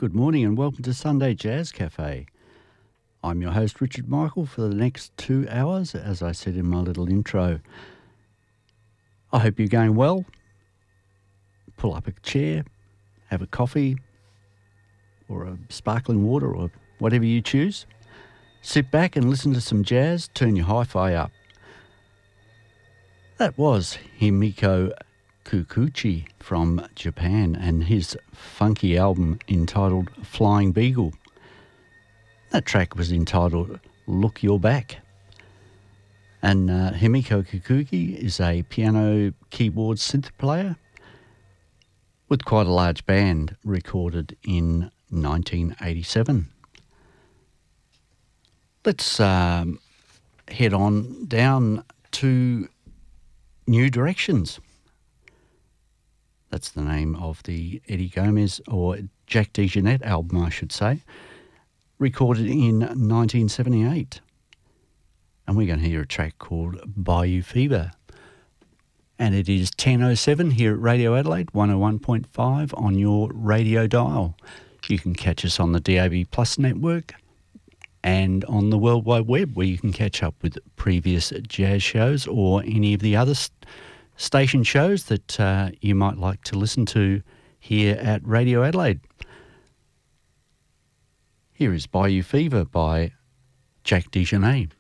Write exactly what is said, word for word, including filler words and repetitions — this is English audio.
Good morning and welcome to Sunday Jazz Cafe. I'm your host Richard Michael for the next two hours, as I said in my little intro. I hope you're going well. Pull up a chair, have a coffee or a sparkling water or whatever you choose. Sit back and listen to some jazz, turn your hi-fi up. That was Himiko Kikuchi from Japan and his funky album entitled Flying Beagle. That track was entitled Look Your Back. And uh, Himiko Kikuchi is a piano keyboard synth player with quite a large band, recorded in nineteen eighty-seven. Let's um, head on down to New Directions. That's the name of the Eddie Gomez, or Jack DeJohnette album, I should say, recorded in nineteen seventy-eight. And we're going to hear a track called Bayou Fever. And it is ten oh seven here at Radio Adelaide, one oh one point five on your radio dial. You can catch us on the D A B Plus network and on the World Wide Web, where you can catch up with previous jazz shows or any of the other st- station shows that uh, you might like to listen to here at Radio Adelaide. Here is Bayou Fever by Jack DeJohnette.